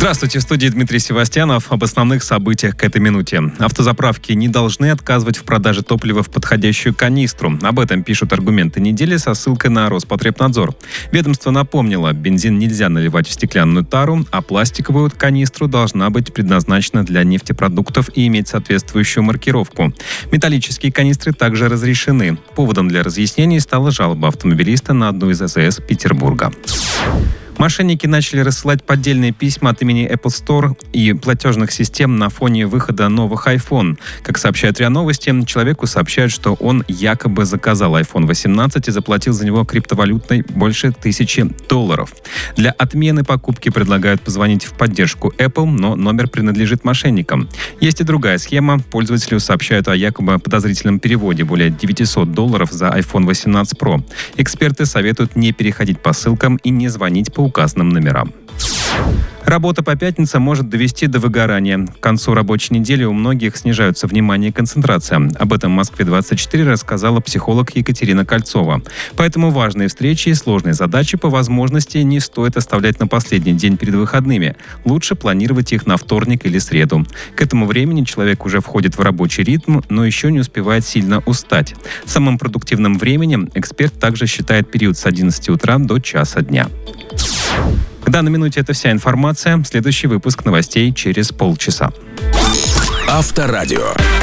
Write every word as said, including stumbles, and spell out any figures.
Здравствуйте, в студии Дмитрий Севастьянов. Об основных событиях к этой минуте. Автозаправки не должны отказывать в продаже топлива в подходящую канистру. Об этом пишут «Аргументы недели» со ссылкой на Роспотребнадзор. Ведомство напомнило, бензин нельзя наливать в стеклянную тару, а пластиковую канистру должна быть предназначена для нефтепродуктов и иметь соответствующую маркировку. Металлические канистры также разрешены. Поводом для разъяснений стала жалоба автомобилиста на одну из АЗС Петербурга. Мошенники начали рассылать поддельные письма от имени Apple Store и платежных систем на фоне выхода новых iPhone. Как сообщают РИА Новости, человеку сообщают, что он якобы заказал айфон восемнадцать и заплатил за него криптовалютной больше тысячи долларов. Для отмены покупки предлагают позвонить в поддержку Apple, но номер принадлежит мошенникам. Есть и другая схема. Пользователю сообщают о якобы подозрительном переводе более девятьсот долларов за айфон восемнадцать про. Эксперты советуют не переходить по ссылкам и не звонить по указанным номерам. Работа по пятницам может довести до выгорания. К концу рабочей недели у многих снижаются внимание и концентрация. Об этом Москве двадцать четыре рассказала психолог Екатерина Кольцова. Поэтому важные встречи и сложные задачи по возможности не стоит оставлять на последний день перед выходными. Лучше планировать их на вторник или среду. К этому времени человек уже входит в рабочий ритм, но еще не успевает сильно устать. Самым продуктивным временем эксперт также считает период с одиннадцати утра до часа дня. К данной минуте это вся информация. Следующий выпуск новостей через полчаса. Авторадио.